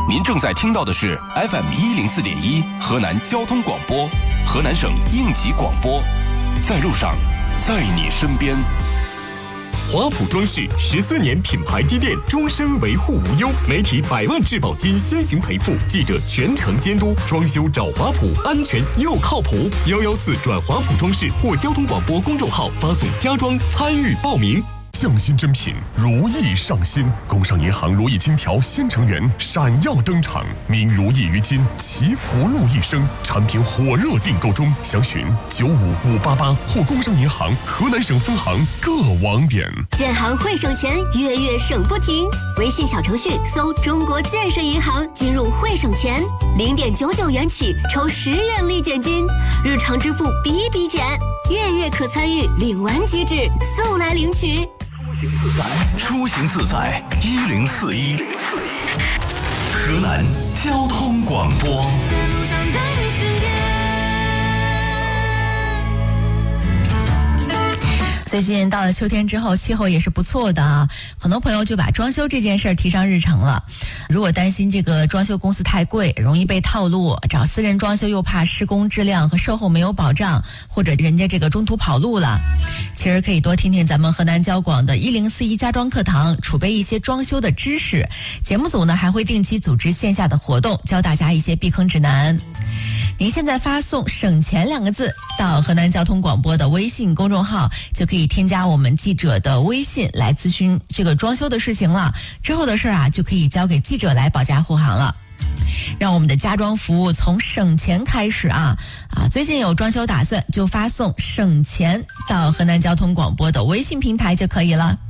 您正在听到的是 FM104.1 河南交通广播，河南省应急广播，在路上，在你身边。 华普装饰14年品牌积淀，终身维护无忧，媒体100万质保金先行赔付，记者全程监督，装修找华普，安全又靠谱。114转华普装饰或交通广播公众号发送家装参与报名。 匠心珍品，如意上新，工商银行如意金条新成员闪耀登场，名如意于今，祈福禄一生。产品火热订购中，详询95588或工商银行河南省分行各网点。 建行会省钱，月月省不停。微信小程序搜中国建设银行，进入会省钱，0.99元起抽10元立减金，日常支付比比减，月月可参与领完即止，速来领取。 出行自在1041，河南交通广播。 最近到了秋天之后，气候也是不错的啊，很多朋友就把装修这件事儿提上日程了。如果担心这个装修公司太贵，容易被套路，找私人装修又怕施工质量和售后没有保障，或者人家这个中途跑路了，其实可以多听听咱们河南交广的1041家装课堂，储备一些装修的知识。节目组呢还会定期组织线下的活动，教大家一些避坑指南。您现在发送省钱2个字到河南交通广播的微信公众号，就可以添加我们记者的微信来咨询这个装修的事情了。之后的事啊，就可以交给记者来保驾护航了。让我们的家装服务从省钱开始啊！最近有装修打算，就发送省钱到河南交通广播的微信平台就可以了。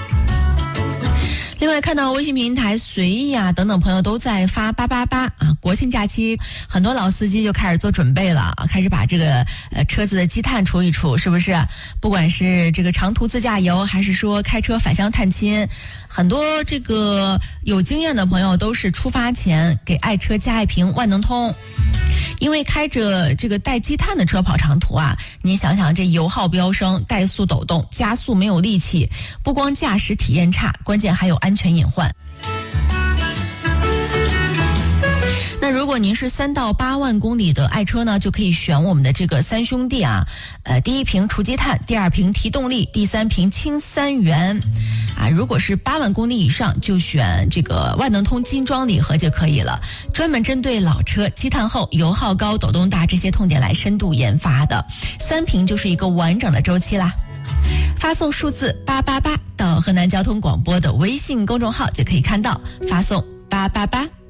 另外看到微信平台随意啊等等朋友都在发888啊，国庆假期很多老司机就开始做准备了啊，开始把这个车子的积碳除一除，是不是？不管是这个长途自驾游，还是说开车返乡探亲，很多这个有经验的朋友都是出发前给爱车加一瓶万能通。因为开着这个带积碳的车跑长途啊，你想想这油耗飙升，怠速抖动，加速没有力气，不光驾驶体验差，关键还有安全隐患。那如果您是3到8万公里的爱车呢，就可以选我们的这个3兄弟啊，第一瓶除积碳，第2瓶提动力，第3瓶轻3元啊。如果是8万公里以上，就选这个万能通金装礼盒就可以了，专门针对老车积碳厚、油耗高、抖动大这些痛点来深度研发的，3瓶就是一个完整的周期啦。发送数字888到河南交通广播的微信公众号就可以看到，发送888。